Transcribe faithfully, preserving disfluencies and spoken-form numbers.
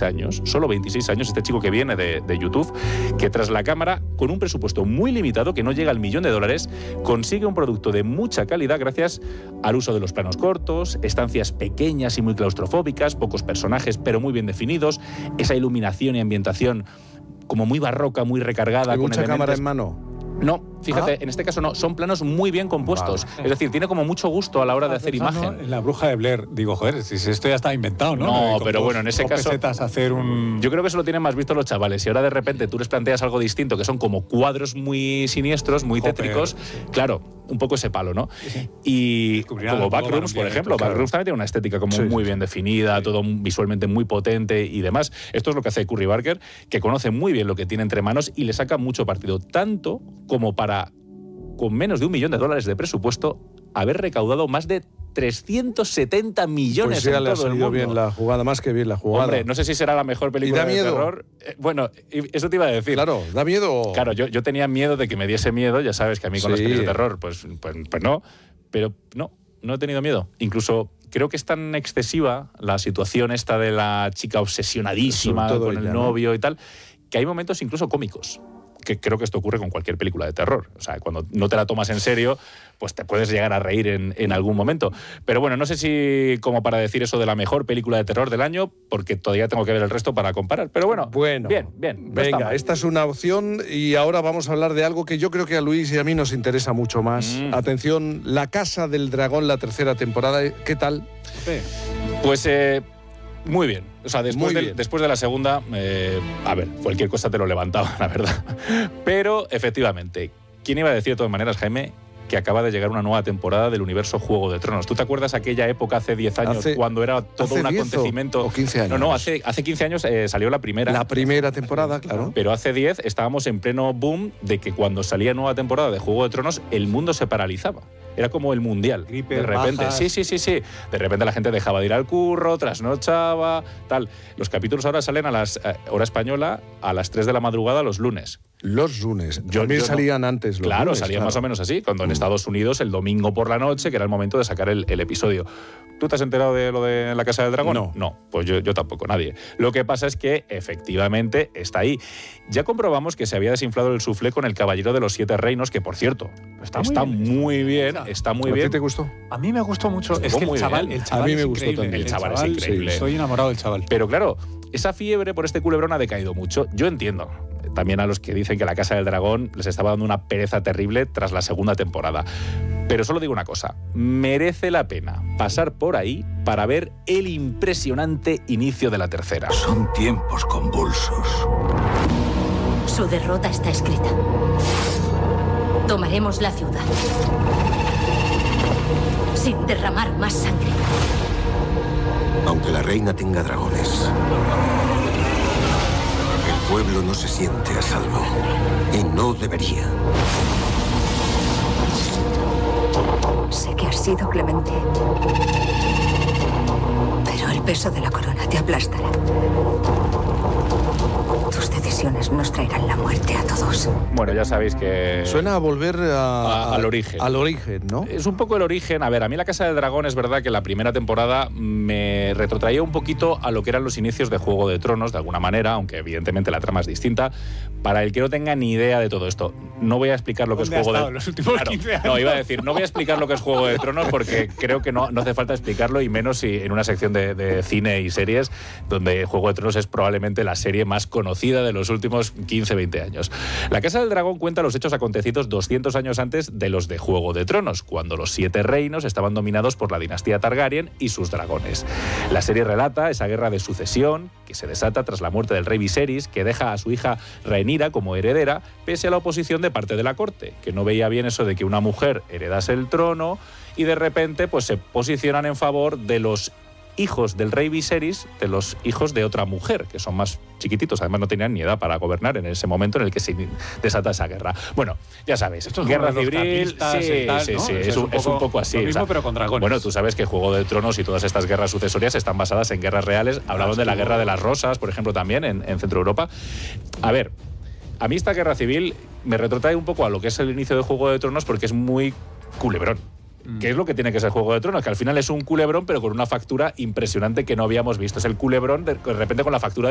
veintiséis años, solo veintiséis años, este chico que viene de, de YouTube, que tras la cámara, con un presupuesto muy limitado, que no llega al millón de dólares, consigue un producto de mucha calidad gracias al uso de los planos cortos, estancias pequeñas y muy claustrofóbicas, pocos personajes pero muy bien definidos, esa iluminación y ambientación como muy barroca, muy recargada. ¿Hay con mucha elementos... cámara en mano? No, fíjate, ¿Ah? en este caso no, son planos muy bien compuestos. Vale. Es decir, tiene como mucho gusto a la hora de hacer imagen. En La Bruja de Blair, digo, joder, si esto ya está inventado, ¿no? No, Con pero dos- bueno, en ese dos caso- pesetas hacer un... Yo creo que eso lo tienen más visto los chavales. Si ahora de repente tú les planteas algo distinto, que son como cuadros muy siniestros, muy Hopper, tétricos, sí. claro, un poco ese palo, ¿no? sí. Y Descubrirán como algo, van Backrooms, un por día ejemplo, dentro, claro. Backrooms también tiene una estética como Sí, muy sí, bien sí. definida, Sí. todo visualmente muy potente y demás. Esto es lo que hace Curry Barker, que conoce muy bien lo que tiene entre manos y le saca mucho partido, tanto como para, con menos de un millón de dólares de presupuesto, haber recaudado más de trescientos setenta millones Pues ya en le ha todo el salido mundo. bien la jugada, más que bien la jugada. Hombre, no sé si será la mejor película ¿Y da de miedo? terror. Eh, bueno, y eso te iba a decir. Claro, ¿da miedo? Claro, yo, yo tenía miedo de que me diese miedo, ya sabes que a mí con Sí. las películas de terror, pues, pues, pues no, pero no, no he tenido miedo. Incluso creo que es tan excesiva la situación esta de la chica obsesionadísima Sobre todo con el ella, ¿no? novio y tal, que hay momentos incluso cómicos. Que creo que esto ocurre con cualquier película de terror. O sea, cuando no te la tomas en serio, pues te puedes llegar a reír en, en algún momento. Pero bueno, no sé si como para decir eso de la mejor película de terror del año, porque todavía tengo que ver el resto para comparar. Pero bueno, Bueno, bien, bien. no está Venga, mal. esta es una opción y ahora vamos a hablar de algo que yo creo que a Luis y a mí nos interesa mucho más. Mm. Atención, La Casa del Dragón, la tercera temporada. ¿Qué tal? Pues eh, muy bien. O sea, después, Muy del- bien. después de la segunda, eh, a ver, cualquier cosa te lo levantaba, la verdad. Pero, efectivamente, ¿quién iba a decir de todas maneras, Jaime, que acaba de llegar una nueva temporada del universo Juego de Tronos? ¿Tú te acuerdas aquella época hace diez años Hace- cuando era todo hace un diez o- acontecimiento? o quince años. No, no, hace, hace quince años eh, salió la primera. La primera temporada, claro. Pero hace diez estábamos en pleno boom de que cuando salía nueva temporada de Juego de Tronos, el mundo se paralizaba. Era como el mundial. Gripe, de repente, bajas. sí, sí, sí, sí. De repente la gente dejaba de ir al curro, trasnochaba, tal. Los capítulos ahora salen a las eh, hora española a las tres de la madrugada los lunes. Los lunes. Yo- También yo no- salían antes los Claro, lunes, salía claro. más o menos así, cuando en Mm. Estados Unidos el domingo por la noche, que era el momento de sacar el, el episodio. ¿Tú te has enterado de lo de La Casa del Dragón? No. No, pues yo, yo tampoco, nadie. Lo que pasa es que efectivamente está ahí. Ya comprobamos que se había desinflado el suflé con El Caballero de los Siete Reinos, que por cierto, Está está, muy bien, muy bien, está- está muy ¿A ti bien. te gustó? A mí me gustó mucho. Estuvo Es que el muy chaval, bien. el chaval A mí me es gustó increíble. también. El chaval es increíble. Estoy enamorado del chaval. Pero claro, esa fiebre por este culebrón ha decaído mucho. Yo entiendo también a los que dicen que La Casa del Dragón les estaba dando una pereza terrible tras la segunda temporada. Pero solo digo una cosa, merece la pena pasar por ahí para ver el impresionante inicio de la tercera. Son tiempos convulsos. Su derrota está escrita. Tomaremos la ciudad. Sin derramar más sangre. Aunque la reina tenga dragones, el pueblo no se siente a salvo. Y no debería. Sé que has sido clemente. Pero el peso de la corona te aplastará. Tus decisiones nos traerán la muerte a todos. Bueno, ya sabéis que... Suena a volver a- A- al origen. Al origen, ¿no? Es un poco el origen. A ver, a mí La Casa del Dragón es verdad que la primera temporada me retrotraía un poquito a lo que eran los inicios de Juego de Tronos, de alguna manera, aunque evidentemente la trama es distinta. Para el que no tenga ni idea de todo esto, no voy a explicar lo que es ¿Dónde ha Juego estado de en los últimos Claro, quince años? No, iba a decir, no voy a explicar lo que es Juego de Tronos porque creo que no, no hace falta explicarlo, y menos si en una sección de, de cine y series donde Juego de Tronos es probablemente la serie más conocida de los últimos quince, veinte años. La Casa del Dragón cuenta los hechos acontecidos doscientos años antes de los de Juego de Tronos, cuando los siete reinos estaban dominados por la dinastía Targaryen y sus dragones. La serie relata esa guerra de sucesión que se desata tras la muerte del rey Viserys, que deja a su hija Rhaenyra como heredera, pese a la oposición de parte de la corte, que no veía bien eso de que una mujer heredase el trono, y de repente pues se posicionan en favor de los hijos del rey Viserys, de los hijos de otra mujer, que son más chiquititos, además no tenían ni edad para gobernar en ese momento en el que se desata esa guerra. Bueno, ya sabéis, Esto es guerra como los civil, carlistas sí, y tal, sí, ¿no? sí, O sea, es, un, es un poco así. Lo o mismo, sea, pero con dragones. Bueno, tú sabes que Juego de Tronos y todas estas guerras sucesorias están basadas en guerras reales. Hablaban de la Guerra de las Rosas, por ejemplo, también en, en Centro Europa. A ver, a mí esta guerra civil me retrotrae un poco a lo que es el inicio de Juego de Tronos porque es muy culebrón. Que es lo que tiene que ser Juego de Tronos, que al final es un culebrón, pero con una factura impresionante que no habíamos visto. Es el culebrón de, de repente con la factura